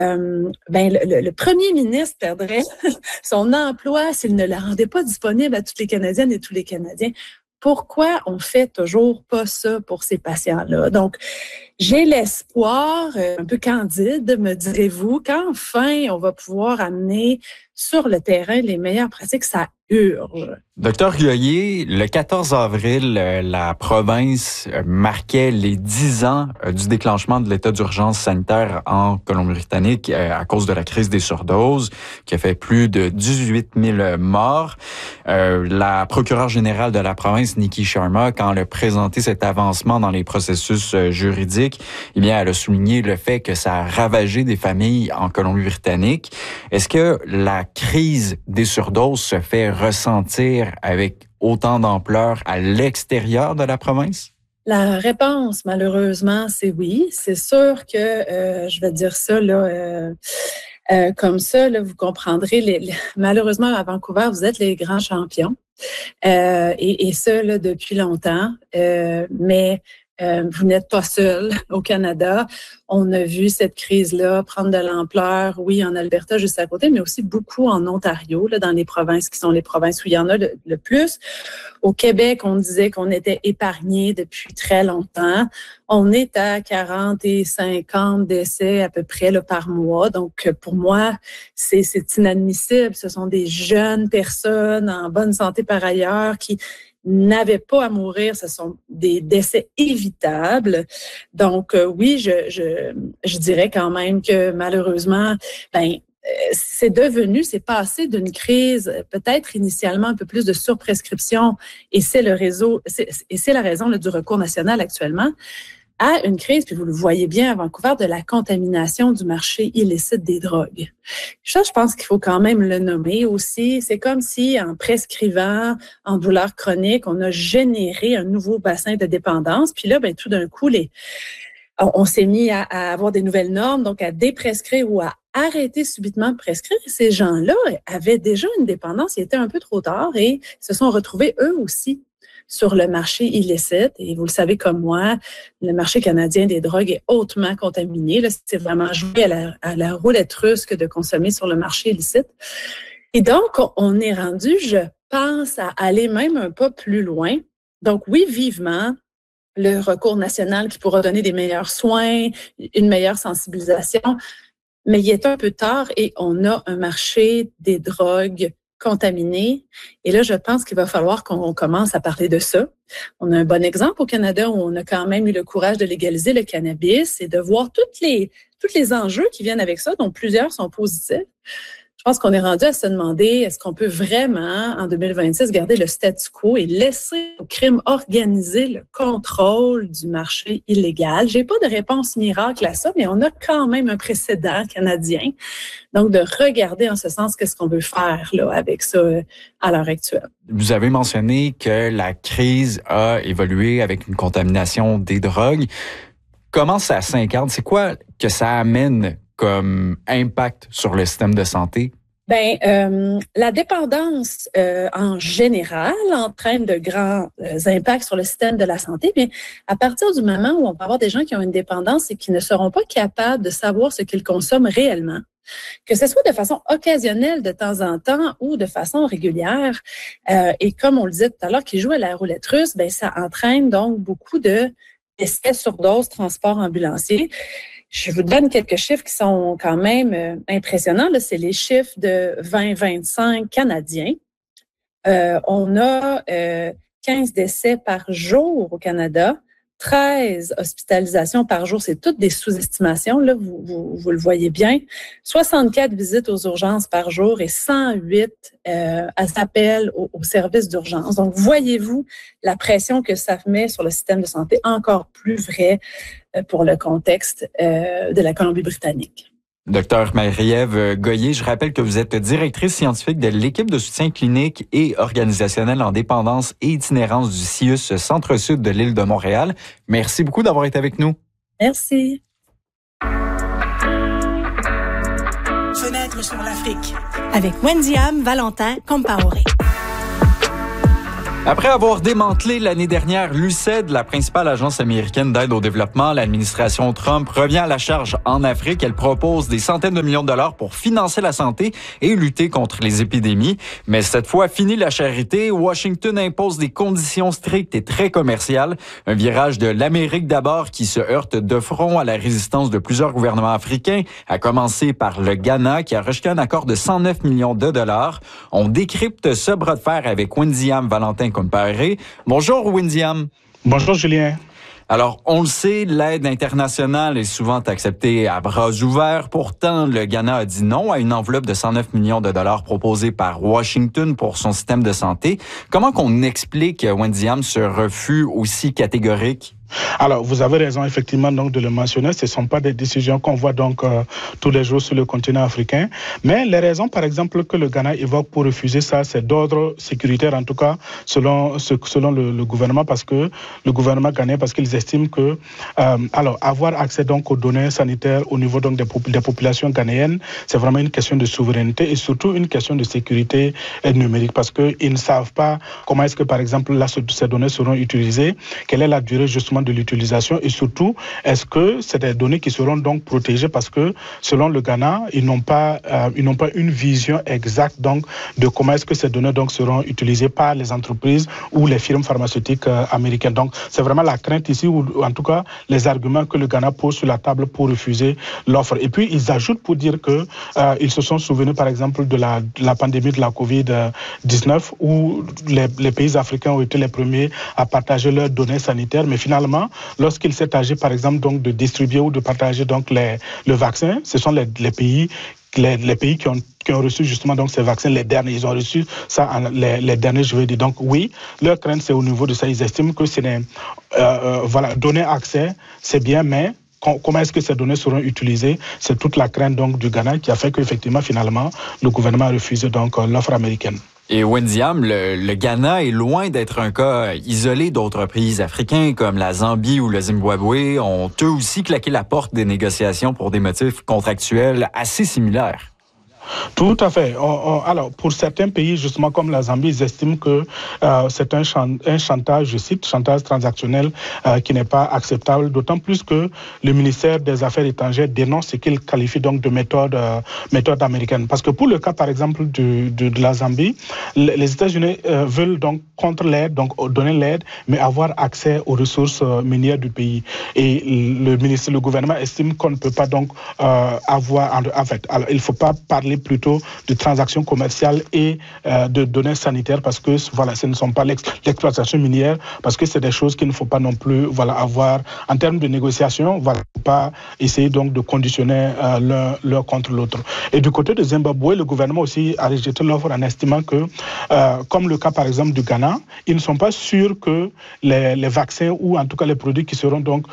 le premier ministre perdrait son emploi s'il ne la rendait pas disponible à toutes les Canadiennes et tous les Canadiens. Pourquoi on fait toujours pas ça pour ces patients-là? Donc, j'ai l'espoir, un peu candide, me direz-vous, qu'enfin, on va pouvoir amener sur le terrain les meilleures pratiques. Ça urge. Docteur Goyer, le 14 avril, la province marquait les 10 ans du déclenchement de l'état d'urgence sanitaire en Colombie-Britannique à cause de la crise des surdoses, qui a fait plus de 18 000 morts. La procureure générale de la province, Nikki Sharma, quand elle a présenté cet avancement dans les processus juridiques, eh bien, elle a souligné le fait que ça a ravagé des familles en Colombie-Britannique. Est-ce que la crise des surdoses se fait ressentir avec autant d'ampleur à l'extérieur de la province? La réponse, malheureusement, c'est oui. C'est sûr que, je vais dire ça là, comme ça, là, vous comprendrez. Malheureusement, à Vancouver, vous êtes les grands champions, et ça là, depuis longtemps. Mais vous n'êtes pas seul au Canada. On a vu cette crise-là prendre de l'ampleur, oui, en Alberta, juste à côté, mais aussi beaucoup en Ontario, là, dans les provinces qui sont les provinces où il y en a le plus. Au Québec, on disait qu'on était épargné depuis très longtemps. On est à 40 et 50 décès à peu près là, par mois. Donc, pour moi, c'est inadmissible. Ce sont des jeunes personnes en bonne santé par ailleurs qui n'avaient pas à mourir, ce sont des décès évitables. Donc oui, je dirais quand même que malheureusement, c'est passé d'une crise peut-être initialement un peu plus de surprescription, et c'est la raison là, du recours national actuellement, à une crise, puis vous le voyez bien à Vancouver, de la contamination du marché illicite des drogues. Ça, je pense qu'il faut quand même le nommer aussi. C'est comme si, en prescrivant en douleur chronique, on a généré un nouveau bassin de dépendance. Puis là, tout d'un coup, on s'est mis à avoir des nouvelles normes, donc à déprescrire ou à arrêter subitement de prescrire. Et ces gens-là avaient déjà une dépendance, il était un peu trop tard et se sont retrouvés eux aussi sur le marché illicite. Et vous le savez comme moi, le marché canadien des drogues est hautement contaminé. Là, c'est vraiment joué à la roulette russe que de consommer sur le marché illicite. Et donc, on est rendu, je pense, à aller même un pas plus loin. Donc oui, vivement, le recours national qui pourra donner des meilleurs soins, une meilleure sensibilisation, mais il est un peu tard et on a un marché des drogues contaminés. Et là, je pense qu'il va falloir qu'on commence à parler de ça. On a un bon exemple au Canada où on a quand même eu le courage de légaliser le cannabis et de voir tous les enjeux qui viennent avec ça, dont plusieurs sont positifs. Je pense qu'on est rendu à se demander, est-ce qu'on peut vraiment, en 2026, garder le statu quo et laisser au crime organisé le contrôle du marché illégal? J'ai pas de réponse miracle à ça, mais on a quand même un précédent canadien. Donc, de regarder en ce sens qu'est-ce qu'on veut faire là avec ça à l'heure actuelle. Vous avez mentionné que la crise a évolué avec une contamination des drogues. Comment ça s'incarne? C'est quoi que ça amène comme impact sur le système de santé? La dépendance en général entraîne de grands impacts sur le système de la santé. Mais à partir du moment où on va avoir des gens qui ont une dépendance et qui ne seront pas capables de savoir ce qu'ils consomment réellement, que ce soit de façon occasionnelle de temps en temps ou de façon régulière, et comme on le disait tout à l'heure, qui joue à la roulette russe, ça entraîne donc beaucoup d'essais surdoses, transports ambulanciers. Je vous donne quelques chiffres qui sont quand même impressionnants. Là, c'est les chiffres de 2025 canadiens. On a 15 décès par jour au Canada, 13 hospitalisations par jour. C'est toutes des sous-estimations, là, vous le voyez bien. 64 visites aux urgences par jour et 108 appels au service d'urgence. Donc, voyez-vous la pression que ça met sur le système de santé, encore plus vrai pour le contexte de la Colombie-Britannique. Docteur Marie-Ève Goyer, je rappelle que vous êtes directrice scientifique de l'équipe de soutien clinique et organisationnel en dépendance et itinérance du CIUS Centre-Sud de l'île de Montréal. Merci beaucoup d'avoir été avec nous. Merci. Fenêtre sur l'Afrique avec Wendy-Am Valentin Compaoré. Après avoir démantelé l'année dernière l'USAID, la principale agence américaine d'aide au développement, l'administration Trump revient à la charge en Afrique. Elle propose des centaines de millions de dollars pour financer la santé et lutter contre les épidémies. Mais cette fois, fini la charité. Washington impose des conditions strictes et très commerciales. Un virage de l'Amérique d'abord qui se heurte de front à la résistance de plusieurs gouvernements africains, à commencer par le Ghana qui a rejeté un accord de 109 millions de dollars. On décrypte ce bras de fer avec Windiam Valentin Comparé. Bonjour Windiam. Bonjour Julien. Alors, on le sait, l'aide internationale est souvent acceptée à bras ouverts. Pourtant, le Ghana a dit non à une enveloppe de 109 millions de dollars proposée par Washington pour son système de santé. Comment qu'on explique, Windiam, ce refus aussi catégorique? Alors, vous avez raison, effectivement, donc, de le mentionner. Ce ne sont pas des décisions qu'on voit donc tous les jours sur le continent africain. Mais les raisons, par exemple, que le Ghana évoque pour refuser ça, c'est d'ordre sécuritaire, en tout cas, selon le gouvernement, parce que le gouvernement ghanéen, parce qu'ils estiment que, avoir accès donc aux données sanitaires au niveau donc des populations ghanéennes, c'est vraiment une question de souveraineté et surtout une question de sécurité numérique, parce qu'ils ne savent pas comment est-ce que, par exemple, là, ces données seront utilisées, quelle est la durée justement de l'utilisation et surtout, est-ce que c'est des données qui seront donc protégées parce que selon le Ghana, ils n'ont pas une vision exacte donc de comment est-ce que ces données donc seront utilisées par les entreprises ou les firmes pharmaceutiques américaines. Donc, c'est vraiment la crainte ici ou en tout cas les arguments que le Ghana pose sur la table pour refuser l'offre. Et puis, ils ajoutent pour dire que ils se sont souvenus par exemple de la pandémie de la COVID-19 où les pays africains ont été les premiers à partager leurs données sanitaires, mais finalement, lorsqu'il s'est agi, par exemple, donc, de distribuer ou de partager donc, le vaccin, ce sont les pays qui ont reçu justement donc ces vaccins, les derniers, ils ont reçu ça, les derniers, je veux dire. Donc oui, leur crainte, c'est au niveau de ça. Ils estiment que donner accès, c'est bien, mais comment est-ce que ces données seront utilisées? C'est toute la crainte donc du Ghana qui a fait qu'effectivement, finalement, le gouvernement a refusé donc l'offre américaine. Et Windiam, le Ghana est loin d'être un cas isolé. D'autres pays africains comme la Zambie ou le Zimbabwe ont eux aussi claqué la porte des négociations pour des motifs contractuels assez similaires. Tout à fait. Alors, pour certains pays, justement comme la Zambie, ils estiment que c'est un chantage, je cite, chantage transactionnel qui n'est pas acceptable, d'autant plus que le ministère des Affaires étrangères dénonce ce qu'il qualifie donc de méthode américaine. Parce que pour le cas, par exemple, de la Zambie, les États-Unis veulent donc contre l'aide, donc donner l'aide, mais avoir accès aux ressources minières du pays. Et le gouvernement estime qu'on ne peut pas donc avoir... En fait, alors, il ne faut pas parler plutôt de transactions commerciales et de données sanitaires parce que voilà, ce ne sont pas l'exploitation minière, parce que c'est des choses qu'il ne faut pas non plus avoir en termes de négociation. Voilà, il ne faut pas essayer donc de conditionner l'un contre l'autre. Et du côté de Zimbabwe, le gouvernement aussi a rejeté l'offre en estimant que, comme le cas par exemple du Ghana, ils ne sont pas sûrs que les vaccins ou en tout cas les produits qui seront donc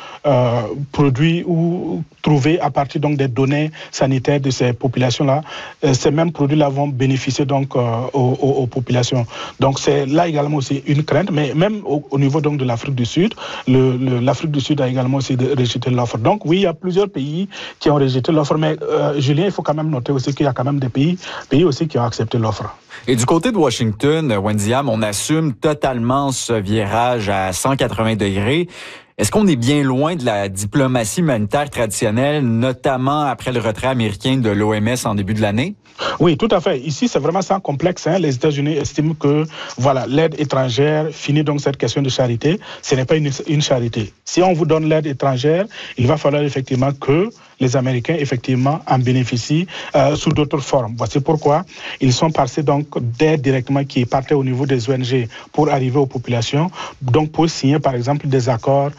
produits ou trouvés à partir donc des données sanitaires de ces populations-là, ces mêmes produits-là vont bénéficier donc aux populations. Donc c'est là également aussi une crainte, mais même au niveau donc de l'Afrique du Sud, l'Afrique du Sud a également aussi rejeté l'offre. Donc oui, il y a plusieurs pays qui ont rejeté l'offre, mais Julien, il faut quand même noter aussi qu'il y a quand même des pays aussi qui ont accepté l'offre. Et du côté de Washington, Windiam, on assume totalement ce virage à 180 degrés. Est-ce qu'on est bien loin de la diplomatie humanitaire traditionnelle, notamment après le retrait américain de l'OMS en début de l'année? Oui, tout à fait. Ici, c'est vraiment sans complexe. Les États-Unis estiment que voilà, l'aide étrangère finit donc cette question de charité. Ce n'est pas une charité. Si on vous donne l'aide étrangère, il va falloir effectivement que les Américains, effectivement, en bénéficient sous d'autres formes. Voici pourquoi ils sont passés donc d'aide directement qui partaient au niveau des ONG pour arriver aux populations, donc pour signer, par exemple, des accords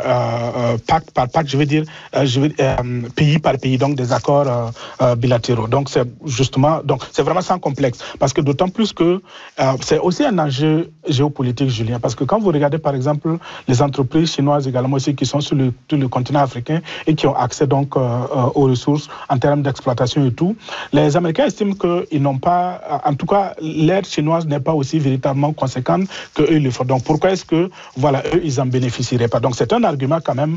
pacte par pacte, je veux dire pays par pays, donc des accords bilatéraux. Donc c'est justement, donc c'est vraiment sans complexe, parce que d'autant plus que c'est aussi un enjeu géopolitique, Julien, parce que quand vous regardez par exemple les entreprises chinoises également aussi qui sont sur le continent africain et qui ont accès donc aux ressources en termes d'exploitation et tout. Les Américains estiment qu'ils n'ont pas, en tout cas, l'aide chinoise n'est pas aussi véritablement conséquente qu'eux ils le font. Donc pourquoi est-ce que, voilà, eux, ils en bénéficieraient pas? Donc c'est un argument quand même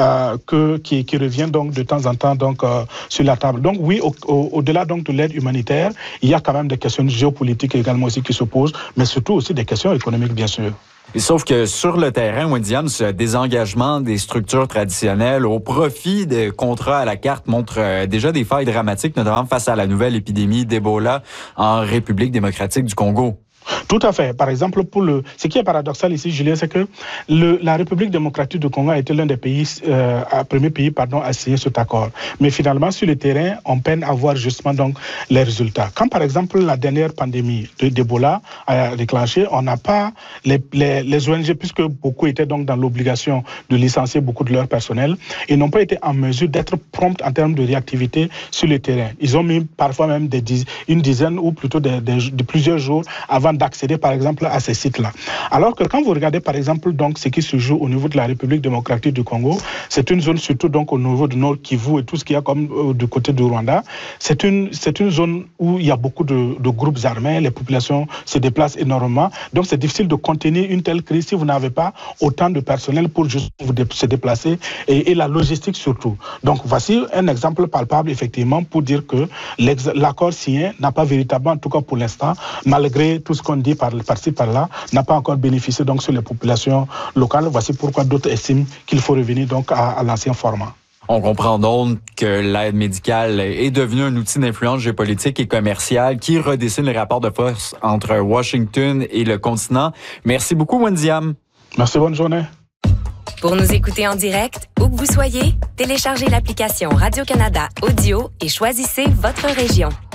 qui revient donc de temps en temps donc sur la table. Donc oui, au-delà donc de l'aide humanitaire, il y a quand même des questions géopolitiques également aussi qui se posent, mais surtout aussi des questions économiques, bien sûr. Et sauf que sur le terrain, Wendy-Anne, ce désengagement des structures traditionnelles au profit des contrats à la carte montre déjà des failles dramatiques, notamment face à la nouvelle épidémie d'Ebola en République démocratique du Congo. Tout à fait. Par exemple, ce qui est paradoxal ici, Julien, c'est que la République démocratique du Congo a été l'un des premiers pays à signer cet accord. Mais finalement, sur le terrain, on peine à voir justement donc les résultats. Quand par exemple la dernière pandémie d'Ebola a déclenché, on n'a pas les ONG, puisque beaucoup étaient donc dans l'obligation de licencier beaucoup de leur personnel, ils n'ont pas été en mesure d'être prompts en termes de réactivité sur le terrain. Ils ont mis parfois même une dizaine ou plutôt de plusieurs jours avant d'accéder par exemple à ces sites-là. Alors que quand vous regardez par exemple donc ce qui se joue au niveau de la République démocratique du Congo, c'est une zone surtout donc au niveau du Nord Kivu et tout ce qu'il y a comme du côté du Rwanda, c'est une zone où il y a beaucoup de groupes armés, les populations se déplacent énormément, donc c'est difficile de contenir une telle crise si vous n'avez pas autant de personnel pour juste se déplacer et la logistique surtout. Donc voici un exemple palpable effectivement pour dire que l'accord signé n'a pas véritablement, en tout cas pour l'instant, malgré tout ce qu'on dit par-ci par-là, n'a pas encore bénéficié donc sur les populations locales. Voici pourquoi d'autres estiment qu'il faut revenir donc à l'ancien format. On comprend donc que l'aide médicale est devenue un outil d'influence géopolitique et commerciale qui redessine les rapports de force entre Washington et le continent. Merci beaucoup, Wendy-Anne. Merci, bonne journée. Pour nous écouter en direct, où que vous soyez, téléchargez l'application Radio-Canada Audio et choisissez votre région.